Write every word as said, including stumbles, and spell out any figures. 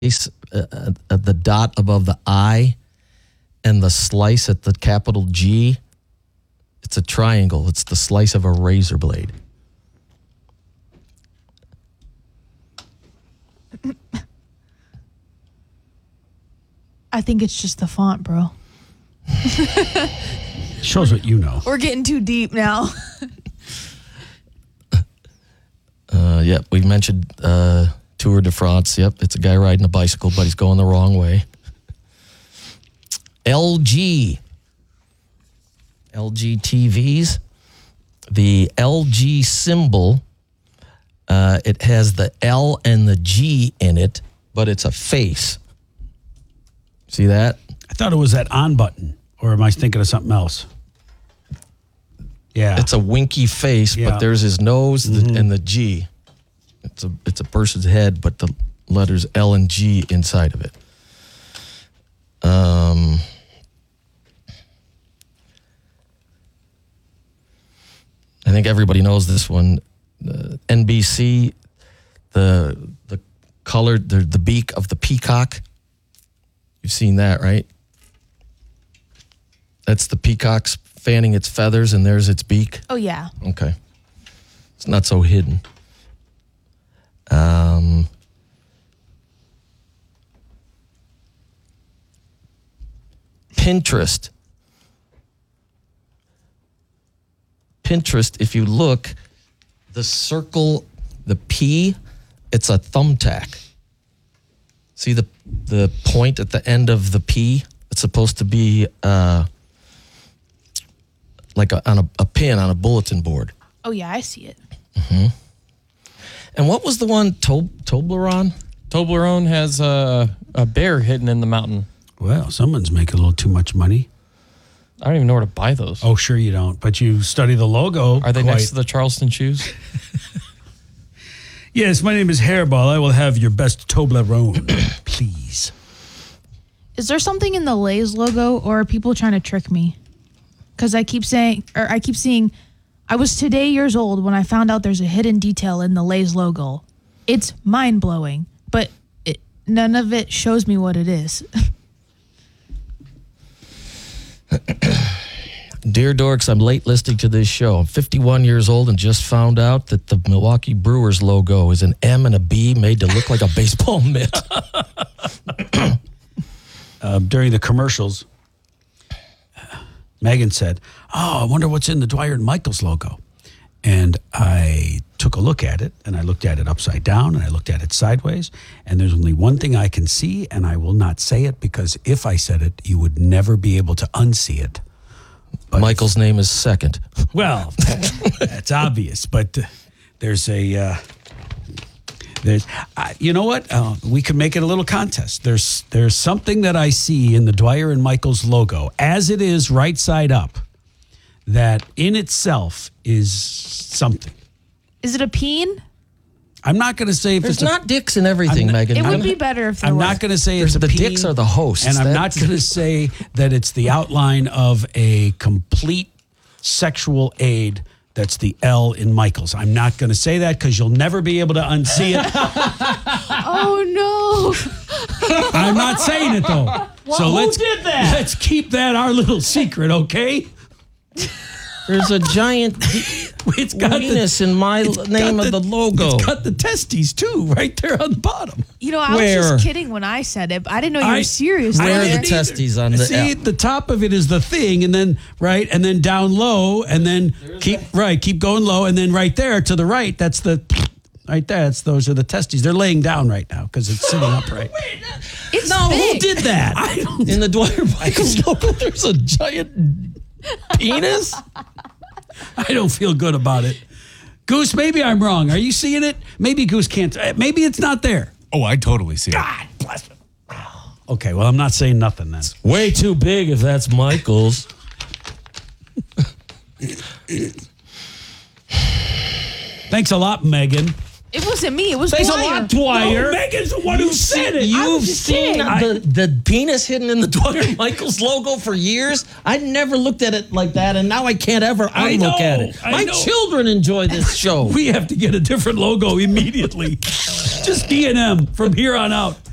uh, at the dot above the I and the slice at the capital G, it's a triangle. It's the slice of a razor blade. I think it's just the font, bro. Shows what you know. We're getting too deep now. uh, yep, we mentioned uh, Tour de France. Yep, it's a guy riding a bicycle, but he's going the wrong way. L G. L G T Vs. The L G symbol, uh, it has the L and the G in it, but it's a face. See that? I thought it was that on button, or am I thinking of something else? Yeah. It's a winky face, Yeah. but there's his nose Mhm. and the G. It's a it's a person's head, but the letters L and G inside of it. Um, I think everybody knows this one. Uh, N B C, the the color, the the beak of the peacock. You've seen that, right? That's the peacock's fanning its feathers, and there's its beak. Oh, yeah. Okay. It's not so hidden. Um, Pinterest. Pinterest, if you look, the circle, the P, it's a thumbtack. See the the point at the end of the P? It's supposed to be uh, like a, on a, a pin on a bulletin board. Oh, yeah, I see it. Mm-hmm. And what was the one, Tob- Toblerone? Toblerone has a, a bear hidden in the mountain. Well, someone's making a little too much money. I don't even know where to buy those. Oh, sure you don't. But you study the logo. Are they quite. next to the Charleston shoes? Yes, my name is Hairball. I will have your best Toblerone, please. Is there something in the Lay's logo, or are people trying to trick me? Because I keep saying, or I keep seeing, I was today years old when I found out there's a hidden detail in the Lay's logo. It's mind-blowing, but it, none of it shows me what it is. Dear Dorks, I'm late listening to this show. I'm fifty-one years old and just found out that the Milwaukee Brewers logo is an M and a B made to look like a baseball mitt. uh, during the commercials, Megan said, oh, I wonder what's in the Dwyer and Michaels logo. And I took a look at it, and I looked at it upside down, and I looked at it sideways, and there's only one thing I can see, and I will not say it, because if I said it, you would never be able to unsee it. But Michael's name is second. Well, that's obvious, but uh, there's a, uh, there's, uh, you know what? Uh, we could make it a little contest. There's, there's something that I see in the Dwyer and Michaels logo, as it is right side up, that in itself is something. Is it a peen? I'm not going to say if There's it's not a, dicks in everything, I'm not- Megan. It would I'm- be better if there I'm were. not going to say There's it's a the peen, dicks are the hosts. and I'm That- not going to say that it's the outline of a complete sexual aid. That's the L in Michaels. I'm not going to say that because you'll never be able to unsee it. Oh, no. I'm not saying it, though. Well, so who let's, did that? Let's keep that our little secret, okay? There's a giant It's got penis the, in my it's name got of the logo. It's got the testes, too, right there on the bottom. You know, I Where? was just kidding when I said it. But I didn't know you were I- serious. I Where are about the didn't it. either. testes on the See, L? the top of it is the thing, and then right, and then down low, and then keep right, keep going low, and then right there to the right, that's the right there. That's those are the testes. They're laying down right now because it's sitting upright. It's No, who big. did that? I don't. In the Dwyer Michaels logo, there's a giant penis. I don't feel good about it. Goose, maybe I'm wrong. Are you seeing it? Maybe Goose can't. uh, Maybe it's not there. Oh, I totally see it. God bless him. Okay, well, I'm not saying nothing then. Way too big if that's Michael's. Thanks a lot, Megan. It wasn't me. It was Thanks a Dwyer. lot, Dwyer. No, Megan's the one who said it. I You've was just seen kidding. the, the penis hidden in the Dwyer Michaels logo for years. I never looked at it like that, and now I can't ever I unlook know, at it. I My know. children enjoy this show. We have to get a different logo immediately. Just D and M from here on out.